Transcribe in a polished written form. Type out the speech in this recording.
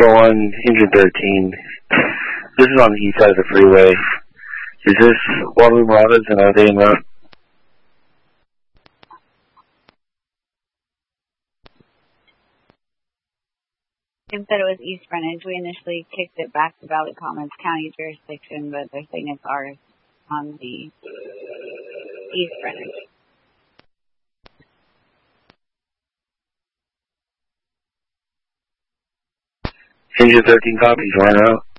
1, engine 13. This is on the east side of the freeway. Is this Waterloo Marauders and are they en route? Tim said it was east frontage. We initially kicked it back to Valley Commons County jurisdiction, but they're saying it's ours on the east frontage. Engine 13 copies, we're en route.